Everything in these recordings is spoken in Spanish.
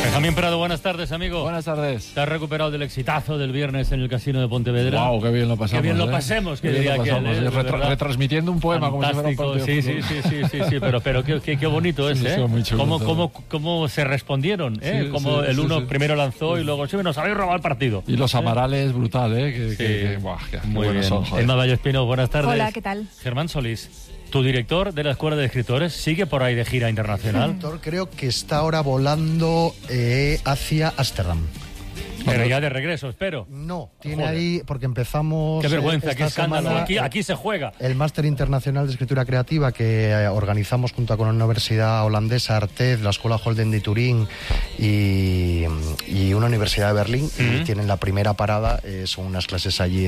Benjamín Prado, buenas tardes, amigo. Buenas tardes. ¿Te has recuperado del exitazo del viernes en el Casino de Pontevedra? Wow, qué bien lo pasamos. Qué bien lo pasemos, que diría aquel, retransmitiendo un poema. Fantástico, como si fuera un partido. Sí, pero qué bonito es, ¿eh? Muy chulo, cómo se respondieron, ¿eh? Como el uno primero lanzó y luego, sí, nos habéis robado el partido. Y los Amarales, brutal, ¿eh? Muy bien. Emma Vallespino, buenas tardes. Hola, ¿qué tal? Germán Solís, tu director de la Escuela de Escritores, ¿sigue por ahí de gira internacional? Creo que está ahora volando hacia Ámsterdam. Pero ya de regreso, espero. No, tiene ahí, porque empezamos... Qué vergüenza, qué escándalo. Aquí se juega. El Máster Internacional de Escritura Creativa que organizamos junto con la Universidad Holandesa Artez, la Escuela Holden de Turín y una universidad de Berlín. Y tienen la primera parada, son unas clases allí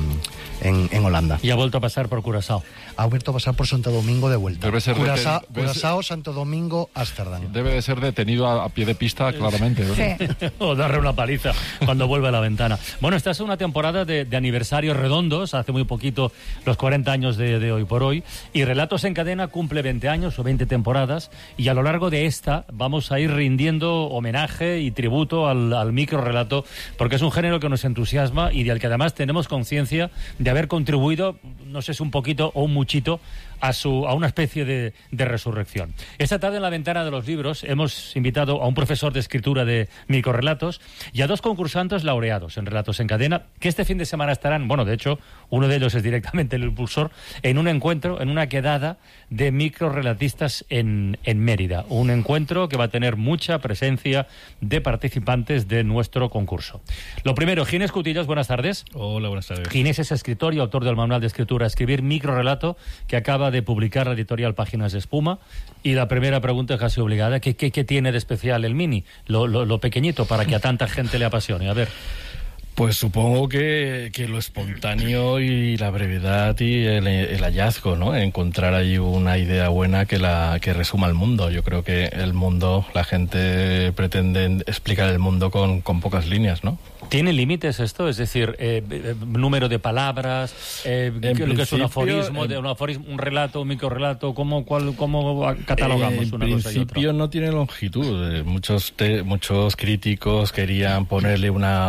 en Holanda. Y ha vuelto a pasar por Curazao. Ha vuelto a pasar por Santo Domingo de vuelta. Debe ser Curazao, Santo Domingo, Ámsterdam. Debe de ser detenido a pie de pista, claramente. Sí. O darle una paliza cuando vuelve a la ventana. Bueno, esta es una temporada de aniversarios redondos. Hace muy poquito los 40 años de Hoy por Hoy. Y Relatos en Cadena cumple 20 años o 20 temporadas. Y a lo largo de esta vamos a ir rindiendo homenaje y tributo al microrelato, porque es un género que nos entusiasma y del que además tenemos conciencia de haber contribuido, no sé si un poquito o un muchito, a una especie de resurrección. Esta tarde en la Ventana de los Libros hemos invitado a un profesor de escritura de microrelatos y a dos concursantes laureados en Relatos en Cadena, que este fin de semana estarán, bueno, de hecho, uno de ellos es directamente el impulsor, en un encuentro, en una quedada de microrelatistas en Mérida. Un encuentro que va a tener mucha presencia de participantes de nuestro concurso. Lo primero, Ginés Cutillas, buenas tardes. Hola, buenas tardes. Ginés es escritor y autor del manual de escritura Escribir microrelato, que acaba de publicar la editorial Páginas de Espuma. Y la primera pregunta es casi obligada: ¿qué tiene de especial el mini, lo pequeñito, para que a tanta gente le apasione? A ver. Pues supongo que lo espontáneo y la brevedad y el hallazgo, ¿no? Encontrar ahí una idea buena que resuma el mundo. Yo creo que el mundo, la gente pretende explicar el mundo con pocas líneas, ¿no? ¿Tiene límites esto? Es decir, número de palabras, lo que es un aforismo, un relato, un microrelato, ¿cómo catalogamos una cosa y otra? En principio no tiene longitud. Muchos críticos querían ponerle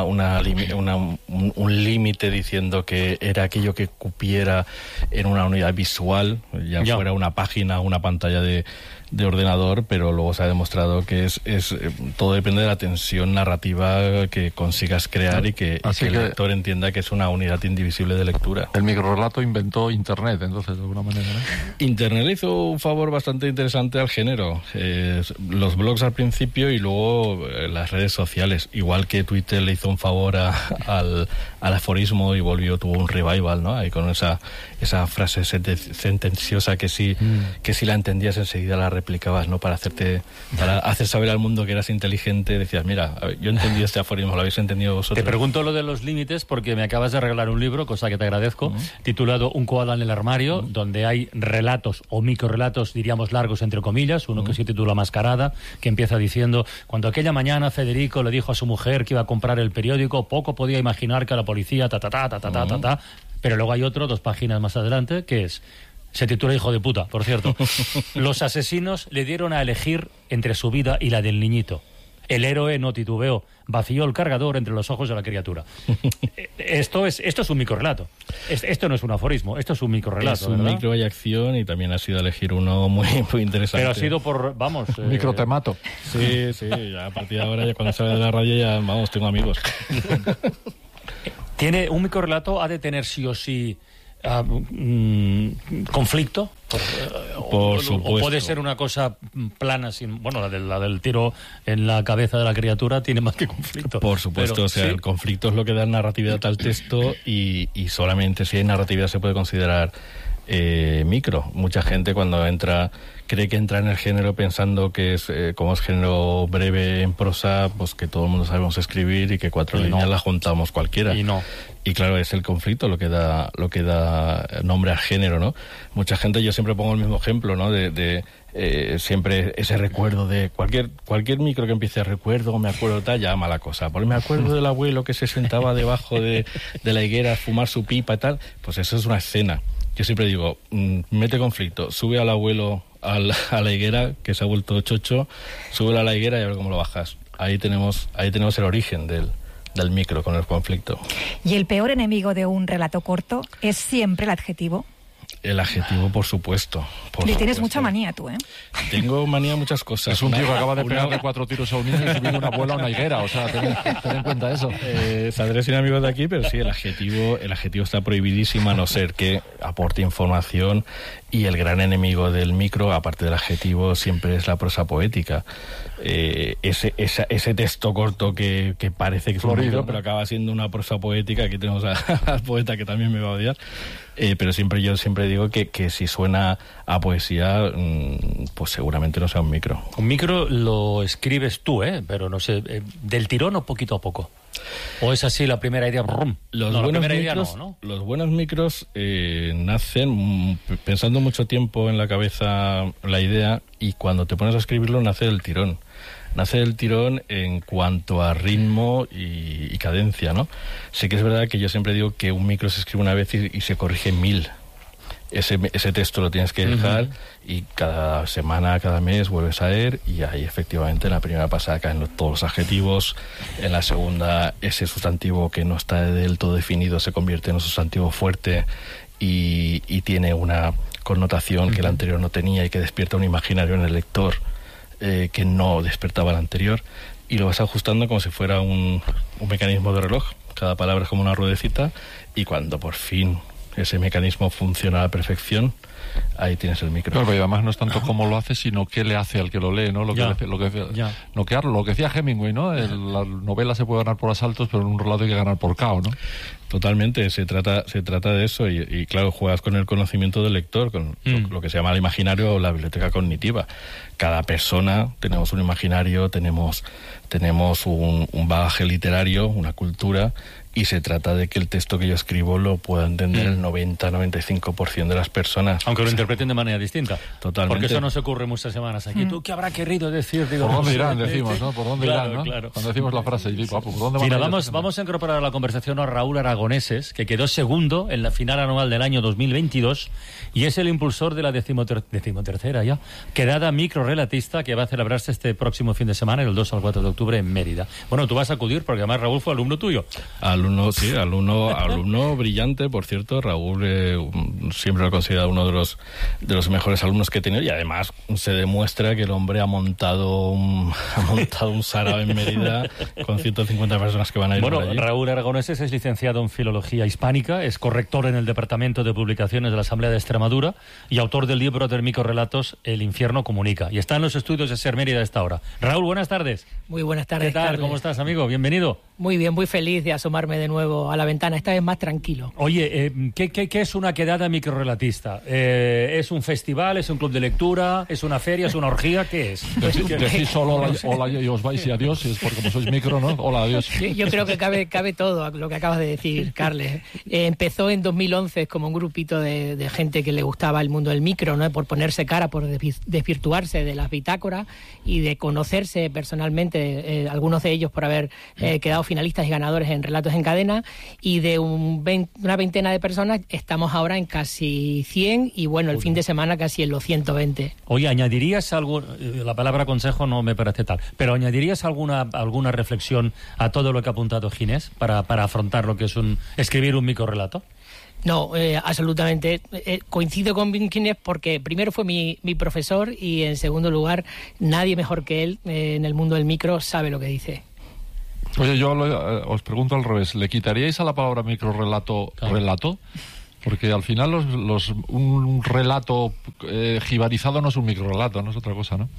un límite diciendo que era aquello que cupiera en una unidad visual, ya fuera una página o una pantalla de ordenador, pero luego se ha demostrado que todo depende de la tensión narrativa que consigas crear y que el lector entienda que es una unidad indivisible de lectura. El microrelato inventó Internet, entonces, de alguna manera, ¿no? Internet le hizo un favor bastante interesante al género. Los blogs al principio y luego las redes sociales. Igual que Twitter le hizo un favor al aforismo y tuvo un revival, ¿no? Ahí con esa frase sentenciosa que si la entendías enseguida la replicabas, ¿no? Para hacer saber al mundo que eras inteligente. Decías, mira, yo he entendido este aforismo, ¿lo habéis entendido vosotros? Te pregunto lo de los límites porque me acabas de regalar un libro, cosa que te agradezco, titulado Un koala en el armario, donde hay relatos o microrelatos, diríamos largos entre comillas, uno que se titula Mascarada, que empieza diciendo: cuando aquella mañana Federico le dijo a su mujer que iba a comprar el periódico, poco podía imaginar que a la policía pero luego hay otro, 2 páginas más adelante, que se titula Hijo de puta, por cierto. Los asesinos le dieron a elegir entre su vida y la del niñito. El héroe no titubeó, vació el cargador entre los ojos de la criatura. Esto es un microrelato. Esto no es un aforismo, esto es un microrelato, ¿verdad? Es un micro y acción, y también ha sido elegir uno muy, muy interesante. Pero ha sido por, microtemato. Sí, ya a partir de ahora, ya cuando sale de la radio, ya, tengo amigos. ¿Tiene un microrelato? ¿Ha de tener sí o sí conflicto? Por supuesto. ¿O puede ser una cosa plana sin... Bueno, la del tiro en la cabeza de la criatura tiene más que conflicto. Por supuesto, pero, el conflicto es lo que da narratividad al texto y solamente si hay narratividad se puede considerar micro. Mucha gente cuando cree que entra en el género pensando que como es género breve en prosa, pues que todo el mundo sabemos escribir y que 4 líneas las juntamos cualquiera. Y claro, es el conflicto lo que da nombre al género, ¿no? Mucha gente, yo siempre pongo el mismo ejemplo, ¿no? Siempre ese recuerdo de cualquier micro que empiece a recuerdo, me acuerdo tal, ya mala cosa. Porque me acuerdo del abuelo que se sentaba debajo de la higuera a fumar su pipa y tal, pues eso es una escena. Yo siempre digo, mete conflicto, sube al abuelo a la higuera, que se ha vuelto chocho, súbelo a la higuera y a ver cómo lo bajas. Ahí tenemos el origen del micro con el conflicto. ¿Y el peor enemigo de un relato corto es siempre el adjetivo? El adjetivo, por supuesto. Le tienes mucha manía tú, ¿eh? Tengo manía a muchas cosas. Es un tío que acaba de pegarle 4 tiros a un niño y subir una abuela a una higuera. O sea, ten en cuenta eso. Saldré sin amigos de aquí, pero sí, el adjetivo está prohibidísimo, a no ser que aporte información. Y el gran enemigo del micro, aparte del adjetivo, siempre es la prosa poética. Ese texto corto que parece que es un micro, pero acaba siendo una prosa poética. Aquí tenemos al poeta que también me va a odiar. Pero yo siempre digo que si suena a poesía, pues seguramente no sea un micro. Un micro lo escribes tú, pero no sé, ¿del tirón o poquito a poco? ¿O es así la primera idea? Los buenos micros nacen pensando mucho tiempo en la cabeza la idea, y cuando te pones a escribirlo nace del tirón. Nace del tirón en cuanto a ritmo y cadencia, ¿no? Sí que es verdad que yo siempre digo que un micro se escribe una vez y se corrige 1000. Ese texto lo tienes que dejar y cada semana, cada mes vuelves a leer, y ahí efectivamente en la primera pasada caen todos los adjetivos, en la segunda ese sustantivo que no está del todo definido se convierte en un sustantivo fuerte y tiene una connotación que el anterior no tenía y que despierta un imaginario en el lector que no despertaba el anterior, y lo vas ajustando como si fuera un mecanismo de reloj. Cada palabra es como una ruedecita, y cuando por fin ese mecanismo funciona a la perfección, ahí tienes el micro. Claro, y además no es tanto cómo lo hace, sino qué le hace al que lo lee, ¿no? Lo que decía Hemingway, ¿no? La novela se puede ganar por asaltos, pero en un relato hay que ganar por caos, ¿no? Totalmente, se trata de eso, y claro, juegas con el conocimiento del lector, con lo que se llama el imaginario o la biblioteca cognitiva. Cada persona tenemos un imaginario, tenemos un bagaje literario, una cultura, y se trata de que el texto que yo escribo lo pueda entender el 90-95% de las personas. Aunque lo interpreten de manera distinta. Totalmente. Porque eso no se ocurre muchas semanas aquí. ¿Tú qué habrá querido decir? Digo, ¿por dónde irán? Decimos, ¿no? ¿Por dónde irán, no? Claro. Cuando decimos la frase, y digo, ¿por dónde van Mira, a ir? vamos a incorporar a la conversación a Raúl Aragoneses, que quedó segundo en la final anual del año 2022 y es el impulsor de la decimotercera ya quedada microrelatista, que va a celebrarse este próximo fin de semana, el 2 al 4 de octubre en Mérida. Bueno, tú vas a acudir porque además Raúl fue alumno tuyo. Alumno brillante, por cierto. Raúl siempre lo he considerado uno de los mejores alumnos que he tenido, y además se demuestra que el hombre ha montado un sarao en Mérida con 150 personas que van a ir por allí. Raúl Aragoneses es licenciado en Filología Hispánica, es corrector en el Departamento de Publicaciones de la Asamblea de Extremadura y autor del libro de microrelatos El infierno comunica, y está en los estudios de SER Mérida a esta hora. Raúl, buenas tardes. Muy buenas tardes, ¿Qué tal? Carles. ¿Cómo estás, amigo? Bienvenido. Muy bien, muy feliz de asomarme de nuevo a la ventana, esta vez más tranquilo. Oye, ¿qué es una quedada microrelatista? ¿Es un festival? ¿Es un club de lectura? ¿Es una feria? ¿Es una orgía? ¿Qué es? Decís solo hola y os vais y adiós, y es porque como sois micro, ¿no? Hola, adiós. Yo creo que cabe todo lo que acabas de decir, Carles. Empezó en 2011 como un grupito de gente que le gustaba el mundo del micro, ¿no? Por ponerse cara, por desvirtuarse de las bitácoras y de conocerse personalmente, algunos de ellos por haber quedado finalistas y ganadores en Relatos en Cadena, y de una veintena de personas estamos ahora en casi 100, y bueno, el fin de semana casi en los 120. Oye, ¿añadirías algo? La palabra consejo no me parece tal, pero ¿añadirías alguna reflexión a todo lo que ha apuntado Ginés para afrontar lo que es escribir un microrelato? No, absolutamente. Coincido con Ginés porque primero fue mi profesor, y en segundo lugar, nadie mejor que él en el mundo del micro sabe lo que dice. Oye, yo os pregunto al revés. ¿Le quitaríais a la palabra microrelato relato? Porque al final un relato jibarizado no es un microrelato, no es otra cosa, ¿no?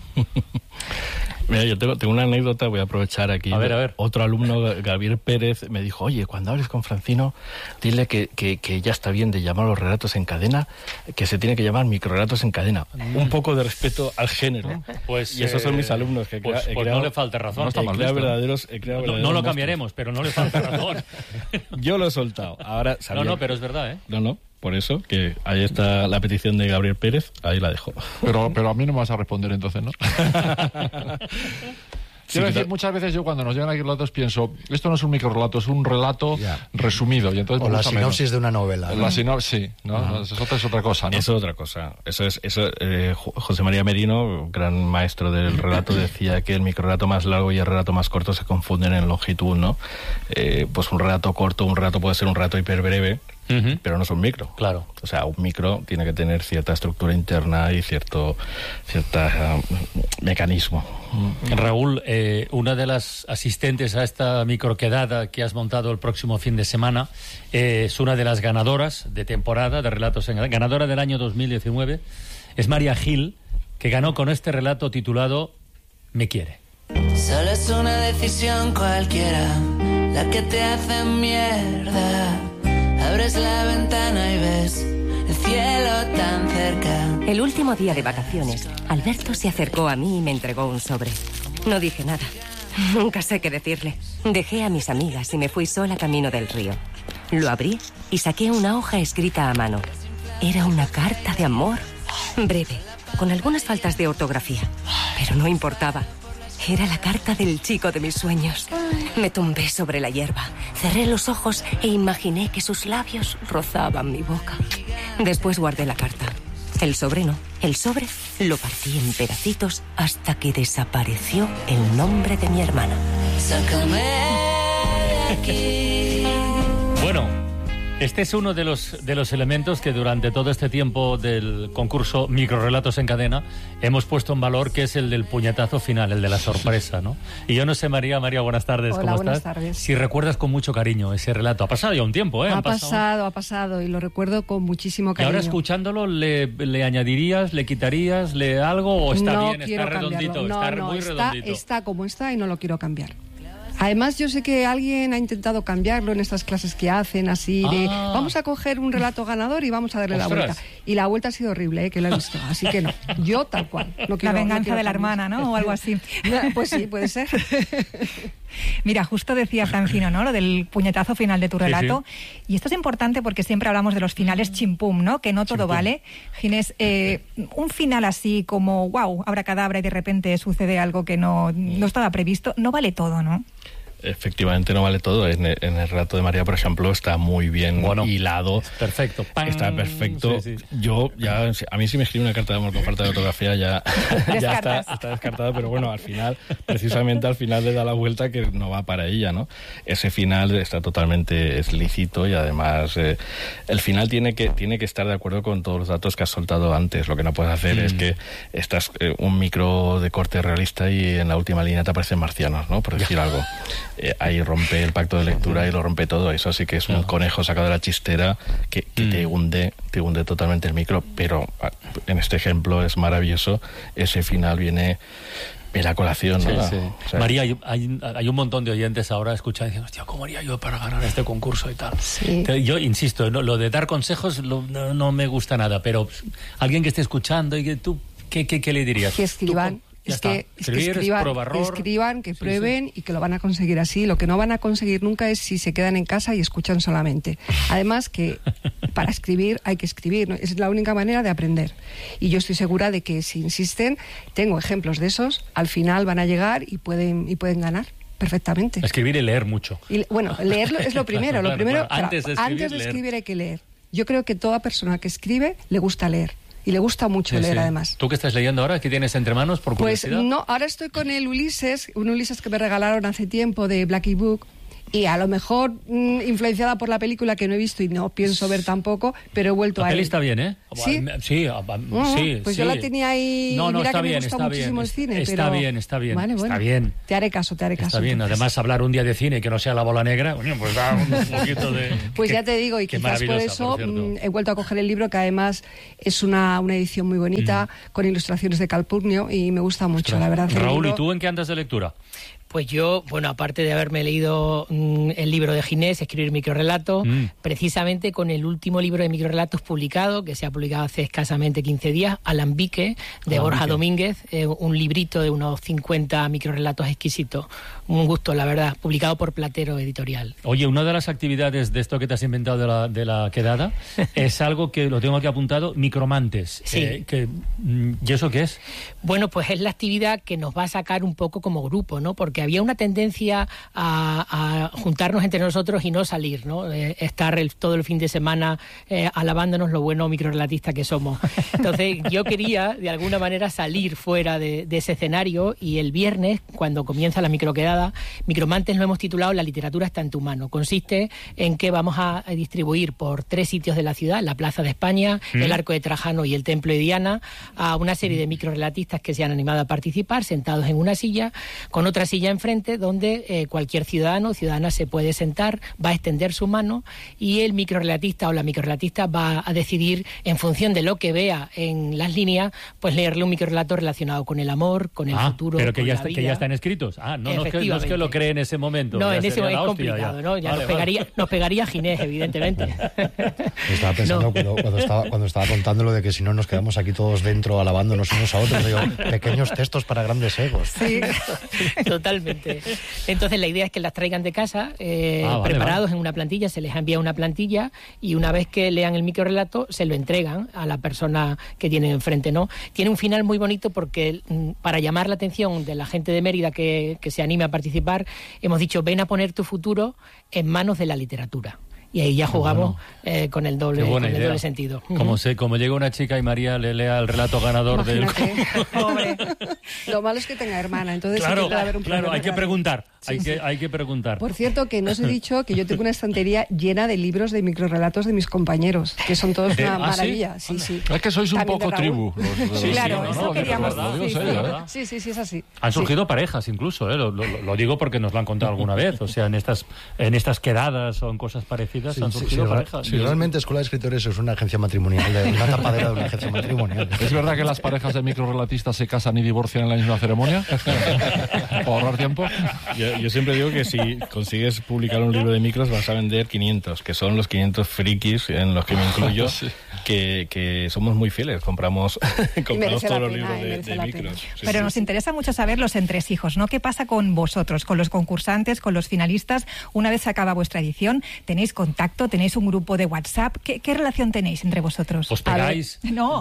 Mira, yo tengo una anécdota, voy a aprovechar aquí. A ver. Otro alumno, Gabriel Pérez, me dijo, oye, cuando hables con Francino, dile que ya está bien de llamar los relatos en cadena, que se tiene que llamar microrelatos en cadena. Un poco de respeto al género. Pues, y esos son mis alumnos. Que pues no le falta razón. No está mal he creado visto, verdaderos no lo cambiaremos, pero no le falta razón. Yo lo he soltado. Ahora, pero es verdad, ¿eh? No. Por eso, que ahí está la petición de Gabriel Pérez, ahí la dejo. Pero a mí no me vas a responder entonces, ¿no? Quiero decir, muchas veces yo cuando nos llegan aquí relatos pienso, esto no es un microrelato, es un relato resumido. Y entonces o la sinopsis de una novela. La sinopsis, ¿no? Eso es otra cosa, ¿no? Eso es otra cosa. José María Merino, gran maestro del relato, decía que el microrelato más largo y el relato más corto se confunden en longitud, ¿no? Pues un relato corto, un relato puede ser un relato hiperbreve, pero no es un micro. Claro. O sea, un micro tiene que tener cierta estructura interna y cierta mecanismo. Raúl, una de las asistentes a esta microquedada que has montado el próximo fin de semana es una de las ganadoras de temporada de Relatos en Cadena, ganadora del año 2019, es María Gil, que ganó con este relato titulado Me quiere. Solo es una decisión cualquiera la que te hace mierda. Abres la ventana y ves el cielo tan cerca. El último día de vacaciones, Alberto se acercó a mí y me entregó un sobre. No dije nada. Nunca sé qué decirle. Dejé a mis amigas y me fui sola camino del río. Lo abrí y saqué una hoja escrita a mano. Era una carta de amor. Breve, con algunas faltas de ortografía. Pero no importaba. Era la carta del chico de mis sueños. Me tumbé sobre la hierba, cerré los ojos e imaginé que sus labios rozaban mi boca. Después guardé la carta. El sobre no. El sobre lo partí en pedacitos hasta que desapareció el nombre de mi hermana. Sácame de aquí. Bueno, este es uno de los elementos que durante todo este tiempo del concurso Microrelatos en Cadena hemos puesto en valor, que es el del puñetazo final, el de la sorpresa, ¿no? Y yo no sé, María, buenas tardes. Hola, ¿cómo buenas estás? tardes. Si recuerdas con mucho cariño ese relato. Ha pasado ya un tiempo, ¿eh? Ha pasado y lo recuerdo con muchísimo Y cariño. ahora escuchándolo, ¿le añadirías, le quitarías, algo o está no bien, quiero está redondito? cambiarlo. Muy redondito. Está como está y no lo quiero cambiar. Además, yo sé que alguien ha intentado cambiarlo en estas clases que hacen, así de vamos a coger un relato ganador y vamos a darle la vuelta. Y la vuelta ha sido horrible, que lo he visto. Así que no, yo tal cual. No quiero, la venganza no quiero de la cambiar. hermana, ¿no? O algo así. Pues sí, puede ser. Mira, justo decía Francino, ¿no? Lo del puñetazo final de tu relato. Sí. Y esto es importante porque siempre hablamos de los finales chimpum, ¿no? Que no todo chimpum. Vale. Ginés, un final así como, wow, abracadabra y de repente sucede algo que no estaba previsto, no vale todo, ¿no? Efectivamente no vale todo. En el relato de María, por ejemplo, está muy bien hilado. Perfecto. Está perfecto. Sí. Yo ya, a mí si me escribe una carta de amor con falta de ortografía ya está descartada, pero bueno, precisamente al final le da la vuelta que no va para ella, ¿no? Ese final está totalmente lícito y además el final tiene que estar de acuerdo con todos los datos que has soltado antes. Lo que no puedes hacer es que estás un micro de corte realista y en la última línea te aparecen marcianos, ¿no? Por decir algo. Ahí rompe el pacto de lectura y lo rompe todo. Eso sí que es un conejo sacado de la chistera que te hunde totalmente el micro. Pero en este ejemplo es maravilloso. Ese final viene a colación, ¿no? Sí. O sea, María, hay un montón de oyentes ahora escuchando diciendo, hostia, ¿cómo haría yo para ganar este concurso y tal? Sí. Yo insisto, lo de dar consejos no me gusta nada, pero alguien que esté escuchando y que tú, ¿qué le dirías? Que escriban. Que escriban, que prueben y que lo van a conseguir así. Lo que no van a conseguir nunca es si se quedan en casa y escuchan solamente. Además que para escribir hay que escribir, ¿no? Es la única manera de aprender. Y yo estoy segura de que si insisten, tengo ejemplos de esos, al final van a llegar y pueden ganar perfectamente. Escribir y leer mucho. Bueno, leerlo es lo primero. Claro. Antes de escribir hay que leer. Yo creo que toda persona que escribe le gusta leer. Y le gusta mucho leer, además. ¿Tú qué estás leyendo ahora? ¿Qué tienes entre manos, por curiosidad? Pues no, ahora estoy con el Ulises, un Ulises que me regalaron hace tiempo de Blackie Book. Y a lo mejor influenciada por la película que no he visto y no pienso ver tampoco, pero he vuelto a él. La peli está bien, ¿eh? Sí. Pues yo la tenía ahí. No, mira está que bien, me gusta muchísimo el cine. Está pero... bien. Vale, bueno. Está bien. Te haré caso. Está bien. Entonces. Además, hablar un día de cine que no sea La Bola Negra, pues da un poquito de... Pues ya te digo, y quizás por eso he vuelto a coger el libro, que además es una edición muy bonita, con ilustraciones de Calpurnio, y me gusta mucho, la verdad. Raúl, ¿y tú en qué andas de lectura? Pues yo, bueno, aparte de haberme leído el libro de Ginés, Escribir microrrelato, precisamente con el último libro de microrelatos publicado, que se ha publicado hace escasamente 15 días, Alambique, de Borja Domínguez, un librito de unos 50 microrelatos exquisitos. Un gusto, la verdad, publicado por Platero Editorial. Oye, una de las actividades de esto que te has inventado de la quedada es algo que lo tengo aquí apuntado, micromantes. Sí. ¿Y eso qué es? Bueno, pues es la actividad que nos va a sacar un poco como grupo, ¿no? Porque había una tendencia a juntarnos entre nosotros y no salir, ¿no? Estar todo el fin de semana alabándonos lo bueno microrelatistas que somos. Entonces, yo quería, de alguna manera, salir fuera de ese escenario, y el viernes, cuando comienza la microquedada, Micromantes lo hemos titulado La literatura está en tu mano. Consiste en que vamos a distribuir por 3 sitios de la ciudad, la Plaza de España, el Arco de Trajano y el Templo de Diana, a una serie de microrelatistas que se han animado a participar, sentados en una silla, con otra silla enfrente, donde cualquier ciudadano o ciudadana se puede sentar, va a extender su mano, y el microrelatista o la microrelatista va a decidir, en función de lo que vea en las líneas, pues leerle un microrelato relacionado con el amor, con el futuro, pero que con ya la vida. Que ya están escritos. No es que lo cree en ese momento. No, en ese momento es complicado, ¿no? Ya nos pegaría Ginés, evidentemente. Estaba pensando cuando estaba contando lo de que si no nos quedamos aquí todos dentro alabándonos unos a otros, digo, pequeños textos para grandes egos. Sí, totalmente. Entonces la idea es que las traigan de casa, preparados en una plantilla, se les envía una plantilla, y una vez que lean el microrelato se lo entregan a la persona que tienen enfrente, ¿no? Tiene un final muy bonito porque, para llamar la atención de la gente de Mérida que se anime a participar, hemos dicho: ven a poner tu futuro en manos de la literatura. Y ahí ya jugamos con el doble sentido. Como llega una chica y María le lea el relato ganador del... Pobre. Lo malo es que tenga hermana, entonces claro, puede haber un problema. Hay que preguntar. Sí, hay que preguntar. Por cierto, que no os he dicho que yo tengo una estantería llena de libros de microrelatos de mis compañeros, que son todos una maravilla. ¿sí? Sí. Es que sois un También poco tribu. Claro, eso queríamos. Sí, es así. Han surgido parejas incluso, lo digo porque nos lo han contado alguna vez. O sea, en estas quedadas o en cosas parecidas han surgido parejas. Sí, realmente Escuela de Escritores es una agencia matrimonial, una tapadera de una agencia matrimonial. ¿Es verdad que las parejas de microrelatistas se casan y divorcian en la misma ceremonia? ¿Para ahorrar tiempo? Yo siempre digo que si consigues publicar un libro de micros vas a vender 500, que son los 500 frikis en los que me incluyo, que somos muy fieles, compramos todos los libros de micros. Pero nos interesa mucho saber los entresijos, ¿no? ¿Qué pasa con vosotros, con los concursantes, con los finalistas? Una vez se acaba vuestra edición, ¿tenéis contacto? ¿Tenéis un grupo de WhatsApp? ¿Qué relación tenéis entre vosotros? ¿Os pegáis? No.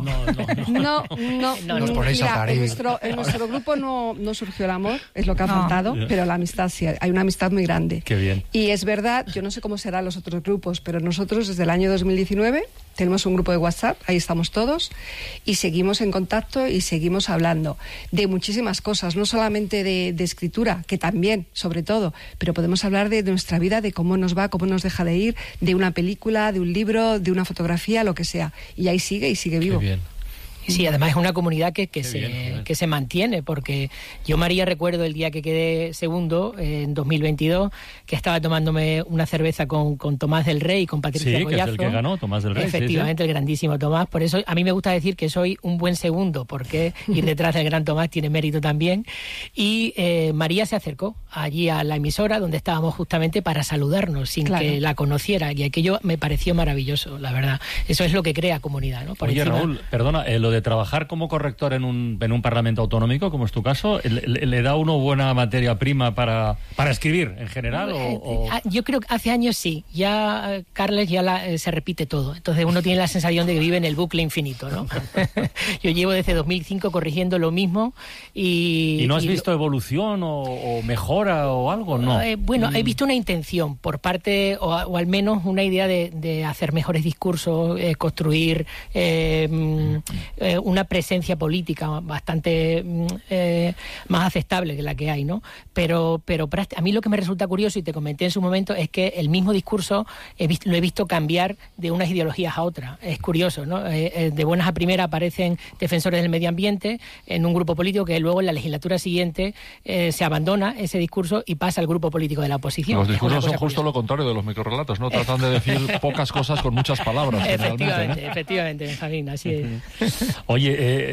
Nos ponéis a parir. En nuestro grupo no surgió el amor, es lo que ha faltado, pero la amistad sí, hay una amistad muy grande. Qué bien. Y es verdad, yo no sé cómo serán los otros grupos, pero nosotros desde el año 2019 tenemos un grupo de WhatsApp, ahí estamos todos, y seguimos en contacto y seguimos hablando de muchísimas cosas, no solamente de escritura, que también, sobre todo, pero podemos hablar de nuestra vida, de cómo nos va, cómo nos deja de ir, de una película, de un libro, de una fotografía, lo que sea. Y ahí sigue vivo. Qué bien. Sí, además es una comunidad que se mantiene, porque yo, María, recuerdo el día que quedé segundo, en 2022, que estaba tomándome una cerveza con Tomás del Rey y con Patricia Collazo. Sí, que es el que ganó, Tomás del Rey. Efectivamente, el grandísimo Tomás. Por eso a mí me gusta decir que soy un buen segundo, porque ir detrás del gran Tomás tiene mérito también. Y María se acercó allí a la emisora donde estábamos justamente para saludarnos, sin que la conociera, y aquello me pareció maravilloso, la verdad. Eso es lo que crea comunidad, ¿no? Oye, Raúl, perdona, lo de trabajar como corrector en un parlamento autonómico, como es tu caso, ¿le da uno buena materia prima para escribir en general? Yo creo que hace años sí. Ya, Carles, se repite todo. Entonces uno tiene la sensación de que vive en el bucle infinito, ¿no? Yo llevo desde 2005 corrigiendo lo mismo y ¿no has visto evolución o mejora o algo? No. Bueno, he visto una intención por parte, o al menos una idea de hacer mejores discursos, construir una presencia política bastante más aceptable que la que hay, ¿no? Pero a mí lo que me resulta curioso, y te comenté en su momento, es que el mismo discurso lo he visto cambiar de unas ideologías a otras. Es curioso, ¿no? De buenas a primeras aparecen defensores del medio ambiente en un grupo político que luego en la legislatura siguiente se abandona ese discurso y pasa al grupo político de la oposición. Los discursos son justo lo contrario de los microrelatos, ¿no? Tratan de decir pocas cosas con muchas palabras. Efectivamente, Benjamín, así es. Oye,